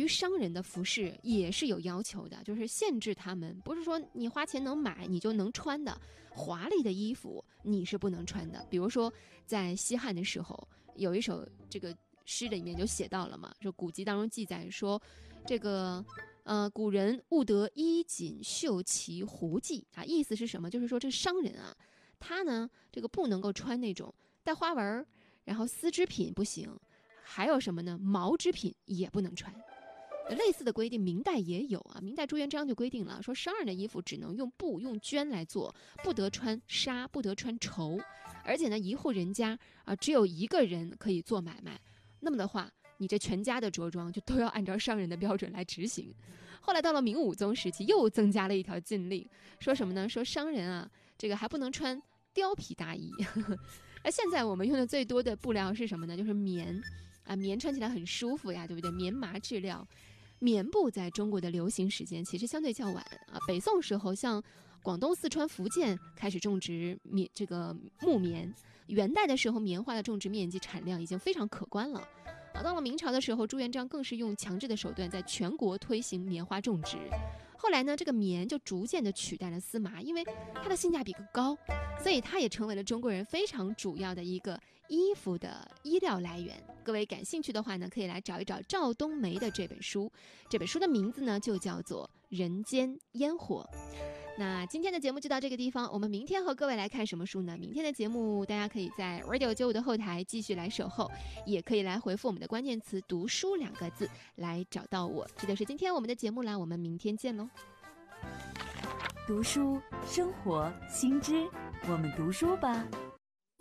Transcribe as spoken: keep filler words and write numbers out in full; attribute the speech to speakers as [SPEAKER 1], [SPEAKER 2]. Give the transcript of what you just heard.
[SPEAKER 1] 于商人的服饰也是有要求的，就是限制他们，不是说你花钱能买你就能穿的，华丽的衣服你是不能穿的。比如说在西汉的时候，有一首这个诗里面就写到了嘛，说古籍当中记载说，这个呃古人务得衣锦绣旗胡骑啊，意思是什么？就是说这商人啊，他呢这个不能够穿那种带花纹，然后丝织品不行，还有什么呢？毛织品也不能穿。类似的规定明代也有啊，明代朱元璋就规定了，说商人的衣服只能用布用绢来做，不得穿纱，不得穿绸，而且呢一户人家啊只有一个人可以做买卖，那么的话你这全家的着装就都要按照商人的标准来执行。后来到了明武宗时期又增加了一条禁令，说什么呢？说商人啊这个还不能穿貂皮大衣。那现在我们用的最多的布料是什么呢？就是棉啊，棉穿起来很舒服呀，对不对？棉麻质料。棉布在中国的流行时间其实相对较晚啊，北宋时候像广东、四川、福建开始种植棉这个木棉，元代的时候棉花的种植面积产量已经非常可观了啊。到了明朝的时候，朱元璋更是用强制的手段在全国推行棉花种植。后来呢，这个棉就逐渐的取代了丝麻，因为它的性价比更高，所以它也成为了中国人非常主要的一个衣服的衣料来源。各位感兴趣的话呢，可以来找一找赵冬梅的这本书，这本书的名字呢就叫做《人间烟火》。那今天的节目就到这个地方，我们明天和各位来看什么书呢？明天的节目大家可以在 Radio 九五的后台继续来守候，也可以来回复我们的关键词读书两个字来找到我。这就是今天我们的节目啦，我们明天见喽。
[SPEAKER 2] 读书生活新知，我们读书吧。